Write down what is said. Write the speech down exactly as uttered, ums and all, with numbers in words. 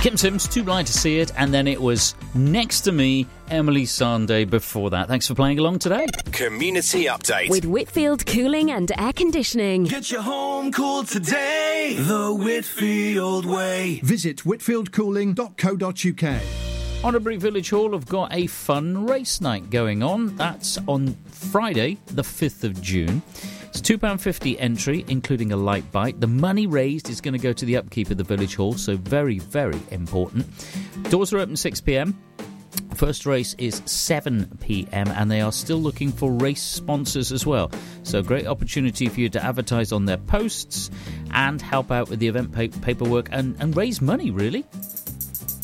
Kim Sims, Too Blind to See It, and then it was Next to Me, Emily Sandé before that. Thanks for playing along today. Community Update. With Whitfield Cooling and Air Conditioning. Get your home cooled today, the Whitfield way. Visit whitfield cooling dot co dot uk. Honoubury Village Hall have got a fun race night going on. That's on Friday, the fifth of June. It's two pounds fifty entry, including a light bite. The money raised is going to go to the upkeep of the village hall, so very, very important. Doors are open six p.m. First race is seven p.m. and they are still looking for race sponsors as well. So great opportunity for you to advertise on their posts and help out with the event pa- paperwork and, and raise money, really.